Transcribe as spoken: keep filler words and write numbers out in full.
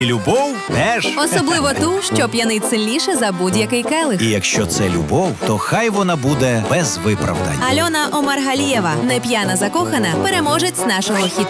І любов теж. Особливо ту, що п'янить сильніше за будь-який келих. І якщо це любов, то хай вона буде без виправдань. Альона Омаргалієва, не п'яна закохана, переможець нашого хіт